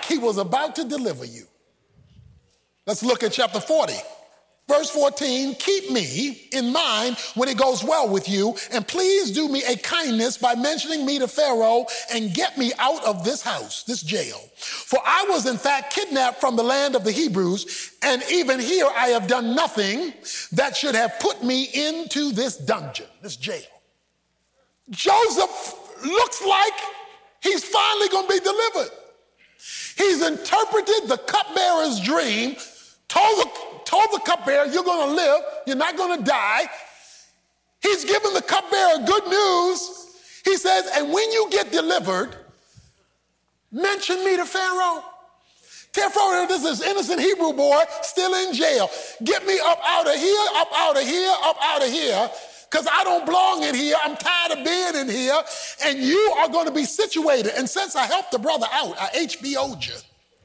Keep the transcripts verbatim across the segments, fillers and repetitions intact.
he was about to deliver you. Let's look at chapter forty. Verse fourteen, keep me in mind when it goes well with you, and please do me a kindness by mentioning me to Pharaoh and get me out of this house, this jail. For I was in fact kidnapped from the land of the Hebrews, and even here I have done nothing that should have put me into this dungeon, this jail. Joseph looks like he's finally going to be delivered. He's interpreted the cupbearer's dream, told the told the cupbearer, you're going to live, you're not going to die. He's given the cupbearer good news. He says, and when you get delivered, mention me to Pharaoh. Tell Pharaoh this is innocent Hebrew boy still in jail. Get me up out of here, up out of here, up out of here, because I don't belong in here. I'm tired of being in here, and you are going to be situated. And since I helped the brother out, I H B O'd you.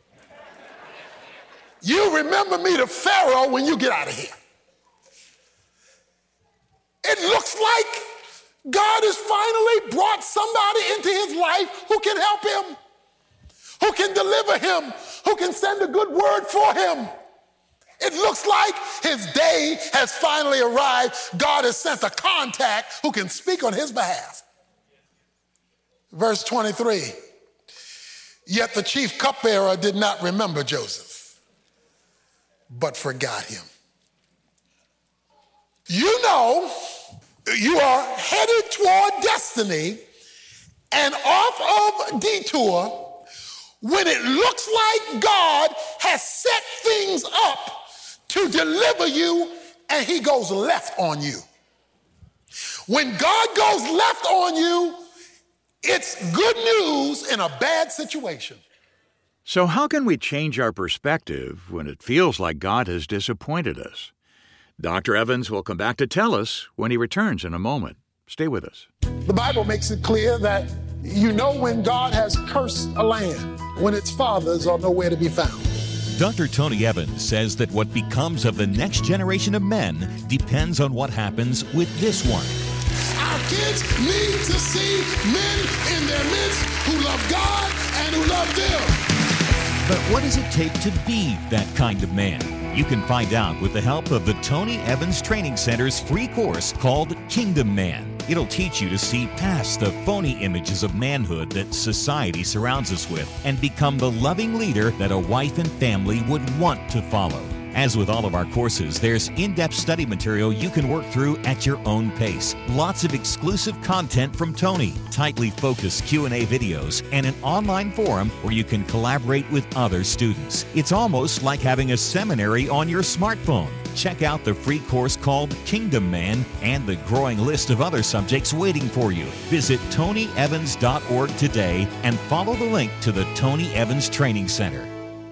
You remember me to Pharaoh when you get out of here. It looks like God has finally brought somebody into his life who can help him, who can deliver him, who can send a good word for him. It looks like his day has finally arrived. God has sent a contact who can speak on his behalf. Verse twenty-three, yet the chief cupbearer did not remember Joseph, but forgot him. You know, you are headed toward destiny and off of detour when it looks like God has set things up to deliver you and he goes left on you. When God goes left on you, it's good news in a bad situation. So how can we change our perspective when it feels like God has disappointed us? Doctor Evans will come back to tell us when he returns in a moment. Stay with us. The Bible makes it clear that you know when God has cursed a land, when its fathers are nowhere to be found. Doctor Tony Evans says that what becomes of the next generation of men depends on what happens with this one. Our kids need to see men in their midst who love God and who love them. But what does it take to be that kind of man? You can find out with the help of the Tony Evans Training Center's free course called Kingdom Man. It'll teach you to see past the phony images of manhood that society surrounds us with and become the loving leader that a wife and family would want to follow. As with all of our courses, there's in-depth study material you can work through at your own pace. Lots of exclusive content from Tony, tightly focused Q and A videos, and an online forum where you can collaborate with other students. It's almost like having a seminary on your smartphone. Check out the free course called Kingdom Man and the growing list of other subjects waiting for you. Visit tony evans dot org today and follow the link to the Tony Evans Training Center.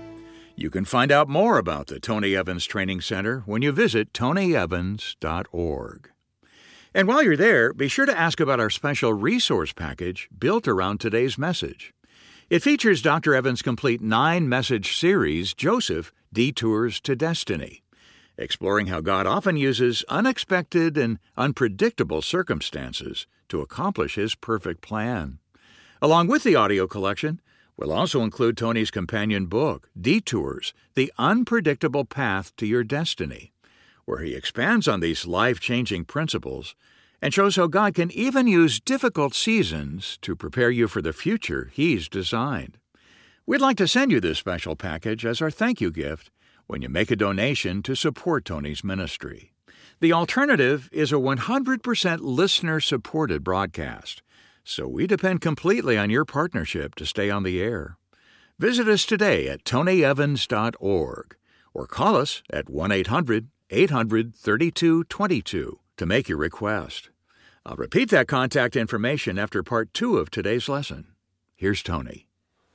You can find out more about the Tony Evans Training Center when you visit tony evans dot org. And while you're there, be sure to ask about our special resource package built around today's message. It features Doctor Evans' complete nine-message series, Joseph, Detours to Destiny, exploring how God often uses unexpected and unpredictable circumstances to accomplish his perfect plan. Along with the audio collection, we'll also include Tony's companion book, Detours, The Unpredictable Path to Your Destiny, where he expands on these life-changing principles and shows how God can even use difficult seasons to prepare you for the future he's designed. We'd like to send you this special package as our thank you gift when you make a donation to support Tony's ministry. The alternative is a one hundred percent listener-supported broadcast, so we depend completely on your partnership to stay on the air. Visit us today at tony evans dot org or call us at one eight hundred eight hundred thirty-two twenty-two to make your request. I'll repeat that contact information after part two of today's lesson. Here's Tony.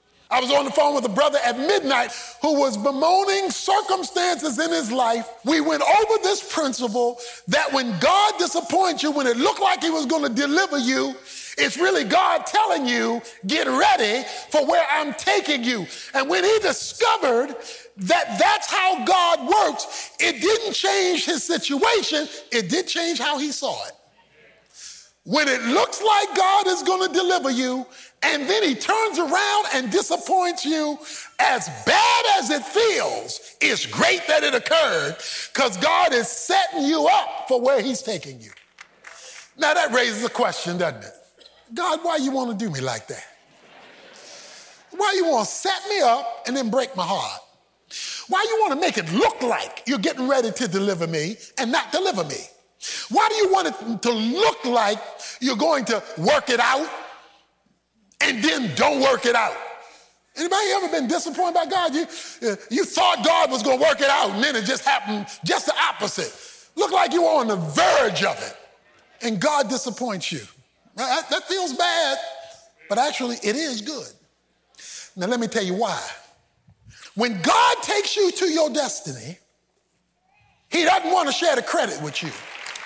I was on the phone with a brother at midnight who was bemoaning circumstances in his life. We went over this principle that when God disappoints you, when it looked like he was going to deliver you, it's really God telling you, get ready for where I'm taking you. And when he discovered that that's how God works, it didn't change his situation. It did change how he saw it. When it looks like God is going to deliver you and then he turns around and disappoints you, as bad as it feels, it's great that it occurred because God is setting you up for where he's taking you. Now that raises a question, doesn't it? God, why you want to do me like that? Why you want to set me up and then break my heart? Why you want to make it look like you're getting ready to deliver me and not deliver me? Why do you want it to look like you're going to work it out and then don't work it out? Anybody ever been disappointed by God? You, you thought God was going to work it out, and then it just happened just the opposite. Looked like you were on the verge of it, and God disappoints you. That, that feels bad, but actually it is good. Now let me tell you why. When God takes you to your destiny, he doesn't want to share the credit with you.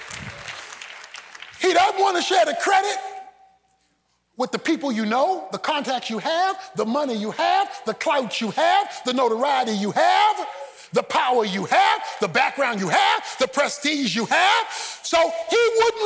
He doesn't want to share the credit with the people you know, the contacts you have, the money you have, the clout you have, the notoriety you have, the power you have, the background you have, the prestige you have. So he wouldn't